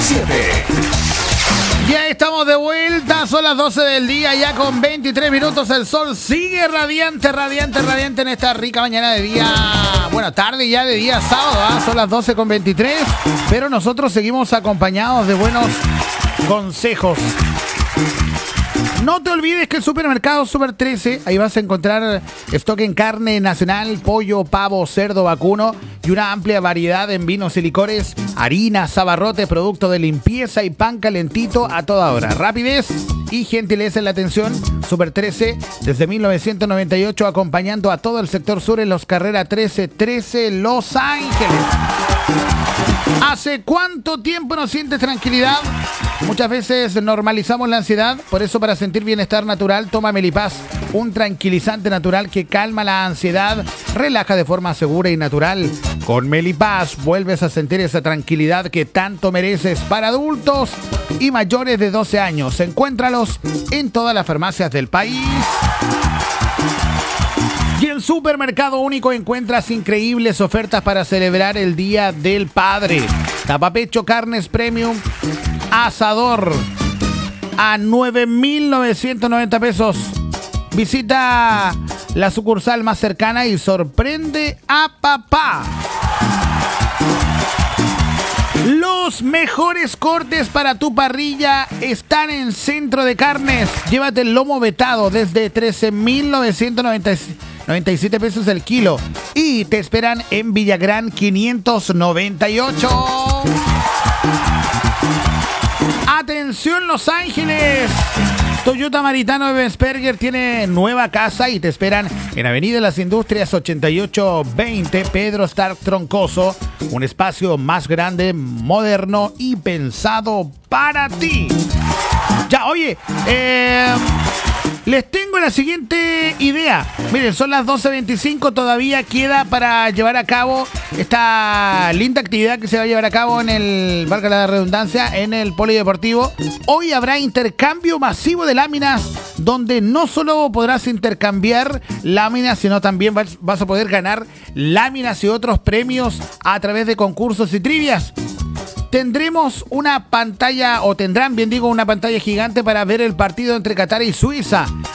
Ya estamos de vuelta, son las 12 del día, ya con 23 minutos. El sol sigue radiante en esta rica mañana de día. Bueno, tarde ya de día sábado, son las 12 con 23. Pero nosotros seguimos acompañados de buenos consejos. No te olvides que el supermercado Super 13, ahí vas a encontrar stock en carne nacional, pollo, pavo, cerdo, vacuno y una amplia variedad en vinos y licores, harinas, abarrotes, productos de limpieza y pan calentito a toda hora. Rapidez y gentileza en la atención. Super 13, desde 1998, acompañando a todo el sector sur en los Carrera 13 Los Ángeles. ¿Hace cuánto tiempo no sientes tranquilidad? Muchas veces normalizamos la ansiedad, por eso para sentir bienestar natural, toma Melipaz, un tranquilizante natural que calma la ansiedad, relaja de forma segura y natural. Con Melipaz vuelves a sentir esa tranquilidad que tanto mereces. Para adultos y mayores de 12 años, encuéntralos en todas las farmacias del país. Y en Supermercado Único encuentras increíbles ofertas para celebrar el Día del Padre. Tapapecho Carnes Premium Asador a 9,990 pesos. Visita la sucursal más cercana y sorprende a papá. Los mejores cortes para tu parrilla están en Centro de Carnes. Llévate el lomo vetado desde 13,997 pesos el kilo. Y te esperan en Villagrán 598. ¡Atención Los Ángeles! Toyota Maritano Ebensperger tiene nueva casa y te esperan en Avenida Las Industrias 8820 Pedro Stark Troncoso. Un espacio más grande, moderno y pensado para ti. Ya, oye, les tengo la siguiente idea. Miren, son las 12:25, todavía queda para llevar a cabo esta linda actividad que se va a llevar a cabo en el, valga la redundancia, en el polideportivo. Hoy habrá intercambio masivo de láminas, donde no solo podrás intercambiar láminas, sino también vas a poder ganar láminas y otros premios a través de concursos y trivias. Tendremos una pantalla, o tendrán, bien digo, una pantalla gigante para ver el partido entre Qatar y Suiza.